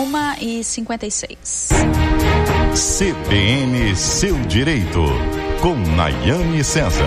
1h56. CBN Seu Direito, com Nayane César.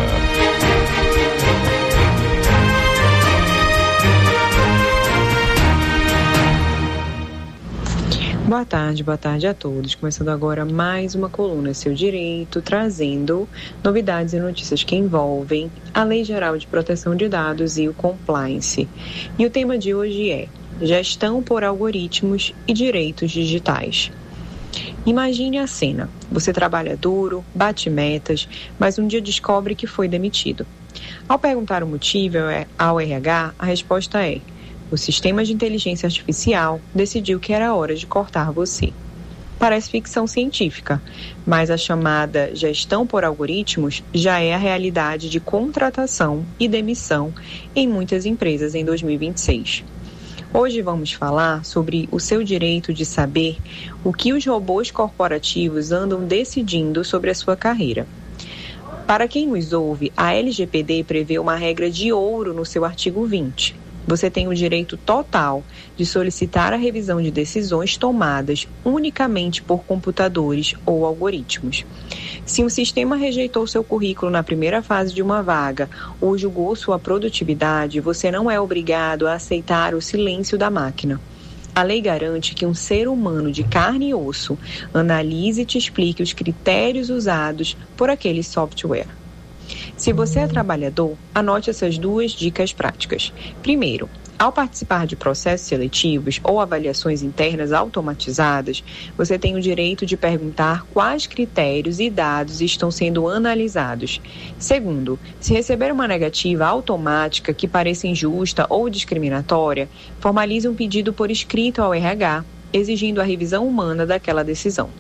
Boa tarde a todos. Começando agora mais uma coluna Seu Direito, trazendo novidades e notícias que envolvem a Lei Geral de Proteção de Dados e o compliance. E o tema de hoje é Gestão por Algoritmos e Direitos Digitais. Imagine a cena. Você trabalha duro, bate metas, mas um dia descobre que foi demitido. Ao perguntar o motivo ao RH, a resposta é: o sistema de inteligência artificial decidiu que era hora de cortar você. Parece ficção científica, mas a chamada gestão por algoritmos já é a realidade de contratação e demissão em muitas empresas em 2026. Hoje vamos falar sobre o seu direito de saber o que os robôs corporativos andam decidindo sobre a sua carreira. Para quem nos ouve, a LGPD prevê uma regra de ouro no seu artigo 20. Você tem o direito total de solicitar a revisão de decisões tomadas unicamente por computadores ou algoritmos. Se um sistema rejeitou seu currículo na primeira fase de uma vaga ou julgou sua produtividade, você não é obrigado a aceitar o silêncio da máquina. A lei garante que um ser humano de carne e osso analise e te explique os critérios usados por aquele software. Se você é trabalhador, anote essas duas dicas práticas. Primeiro, ao participar de processos seletivos ou avaliações internas automatizadas, você tem o direito de perguntar quais critérios e dados estão sendo analisados. Segundo, se receber uma negativa automática que pareça injusta ou discriminatória, formalize um pedido por escrito ao RH, exigindo a revisão humana daquela decisão.